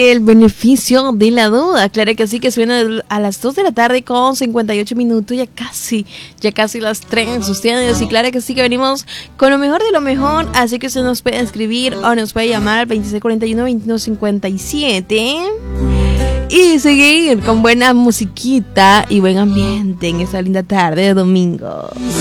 el beneficio de la duda. Claro que sí, que suena a las 2 de la tarde con 58 minutos, ya casi las 3 ustedes. Y claro que sí, que venimos con lo mejor de lo mejor, así que usted nos puede escribir o nos puede llamar al 2641-2257 y seguir con buena musiquita y buen ambiente en esta linda tarde de domingo.